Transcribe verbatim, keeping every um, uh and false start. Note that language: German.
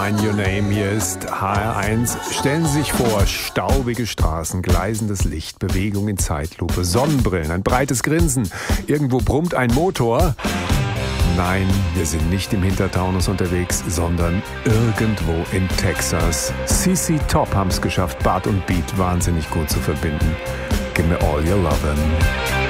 Your Name, hier ist H R eins. Stellen Sie sich vor, staubige Straßen, gleisendes Licht, Bewegung in Zeitlupe, Sonnenbrillen, ein breites Grinsen. Irgendwo brummt ein Motor. Nein, wir sind nicht im Hintertaunus unterwegs, sondern irgendwo in Texas. C C Top haben es geschafft, Bart und Beat wahnsinnig gut zu verbinden. Give me all your lovin'.